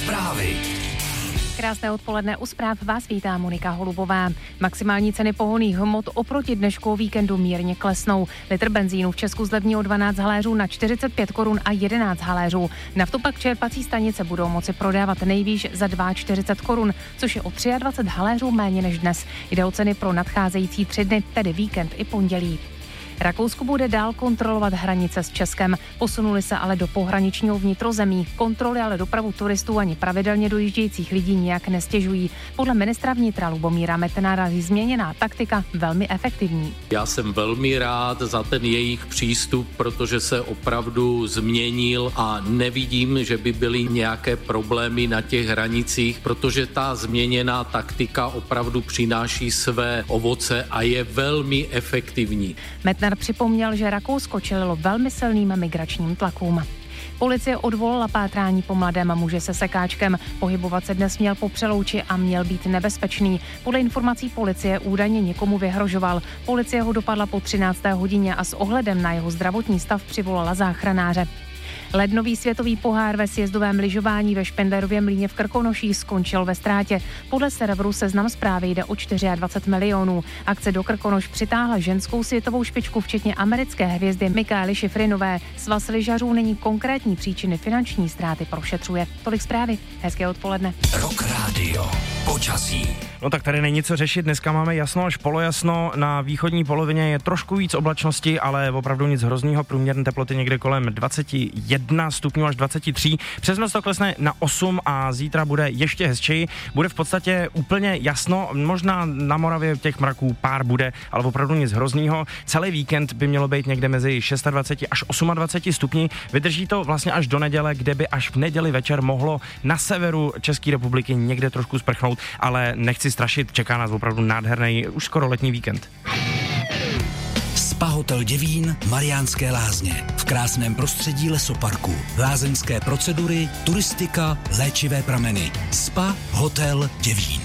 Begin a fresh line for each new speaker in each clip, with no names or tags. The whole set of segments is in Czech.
Zprávy.
Krásné odpoledne, u zpráv vás vítá Monika Holubová. Maximální ceny pohonných hmot oproti dnešku o víkendu mírně klesnou. Litr benzínu v Česku zlevní o 12 haléřů na 45 korun a 11 haléřů. Naftu pak čerpací stanice budou moci prodávat nejvýš za 42 korun, což je o 23 haléřů méně než dnes. Jde o ceny pro nadcházející 3 dny, tedy víkend i pondělí. Rakousko bude dál kontrolovat hranice s Českem. Posunuli se ale do pohraničního vnitrozemí. Kontroly ale dopravu turistů ani pravidelně dojíždějících lidí nijak nestěžují. Podle ministra vnitra Lubomíra Metnara je změněná taktika velmi efektivní.
Já jsem velmi rád za ten jejich přístup, protože se opravdu změnil a nevidím, že by byly nějaké problémy na těch hranicích, protože ta změněná taktika opravdu přináší své ovoce a je velmi efektivní.
Metnar připomněl, že Rakousko čelilo velmi silným migračním tlakům. Policie odvolala pátrání po mladém muži se sekáčkem. Pohybovat se dnes měl po Přelouči a měl být nebezpečný. Podle informací policie údajně někomu vyhrožoval. Policie ho dopadla po 13. hodině a s ohledem na jeho zdravotní stav přivolala záchranáře. Lednový světový pohár ve sjezdovém lyžování ve Špendlerově mlýně v Krkonoších skončil ve ztrátě. Podle serveru Seznam Zprávy jde o 24 milionů. Akce do Krkonoš přitáhla ženskou světovou špičku, včetně americké hvězdy Michaely Šifrinové. Svaz lyžařů nyní konkrétní příčiny finanční ztráty prošetřuje. Tolik zprávy. Hezké odpoledne.
Rock Radio. Počasí.
No tak tady není co řešit, dneska máme jasno až polojasno, na východní polovině je trošku víc oblačnosti, ale opravdu nic hroznýho, průměrné teploty někde kolem 21 stupňů až 23, přes noc to klesne na 8 a zítra bude ještě hezčeji, bude v podstatě úplně jasno, možná na Moravě těch mraků pár bude, ale opravdu nic hroznýho, celý víkend by mělo být někde mezi 26 až 28 stupni, vydrží to vlastně až do neděle, kde by až v neděli večer mohlo na severu České republiky někde trošku sprchnout, ale nechci strašit, čeká nás opravdu nádherný, už skoro letní víkend.
Spa Hotel Děvín, Mariánské Lázně. V krásném prostředí lesoparku. Lázeňské procedury, turistika, léčivé prameny. Spa Hotel Děvín.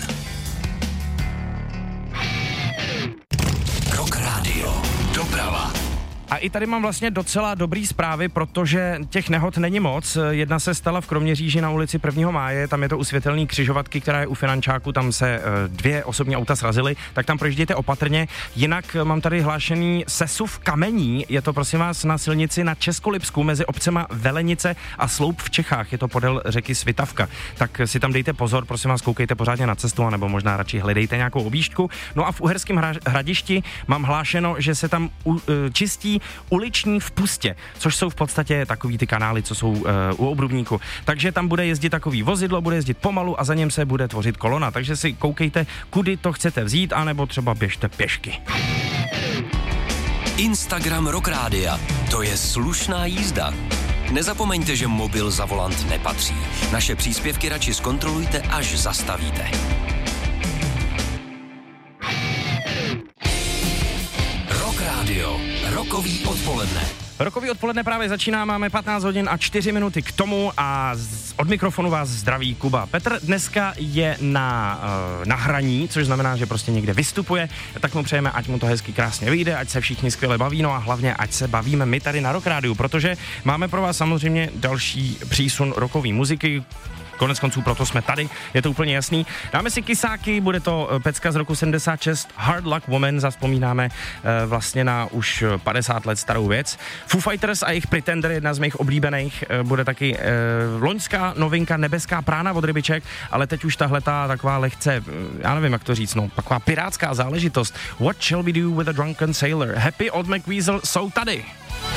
Rock Radio. Doprava.
A i tady mám vlastně docela dobrý zprávy, protože těch nehod není moc. Jedna se stala v Kroměříži na ulici 1. máje, tam je to u světelné křižovatky, která je u Finančáku, tam se 2 osobní auta srazily, tak tam projíždějte opatrně. Jinak mám tady hlášený sesuv kamení, je to prosím vás na silnici na Českolipsku mezi obcema Velenice a Sloup v Čechách, je to podél řeky Svitavka. Tak si tam dejte pozor, prosím vás, koukejte pořádně na cestu, anebo možná radši hledejte nějakou objížďku. No a v Uherském Hradišti mám hlášeno, že se tam čistí uliční vpustě, což jsou v podstatě takový ty kanály, co jsou u obrubníku. Takže tam bude jezdit takový vozidlo, bude jezdit pomalu a za něm se bude tvořit kolona. Takže si koukejte, kudy to chcete vzít, anebo třeba běžte pěšky.
Instagram Rock Rádia. To je slušná jízda. Nezapomeňte, že mobil za volant nepatří. Naše příspěvky radši zkontrolujte, až zastavíte. Rock Radio. Rokový odpoledne.
Rokový odpoledne právě začíná, máme 15 hodin a 4 minuty k tomu a od mikrofonu vás zdraví Kuba. Petr dneska je na hraní, což znamená, že prostě někde vystupuje, tak mu přejeme, ať mu to hezky krásně vyjde, ať se všichni skvěle baví, no a hlavně ať se bavíme my tady na Rock Rádiu, protože máme pro vás samozřejmě další přísun rockové muziky. Konec konců proto jsme tady, je to úplně jasný. Dáme si kysáky, bude to pecka z roku 76, Hard Luck Woman, zavzpomínáme vlastně na už 50 let starou věc. Foo Fighters a jejich Pretender, jedna z mých oblíbených, bude taky loňská novinka Nebeská prána od Rybiček, ale teď už tahleta taková lehce, já nevím, jak to říct, no, taková pirátská záležitost. What shall we do with a drunken sailor? Happy Old McWeasel jsou tady.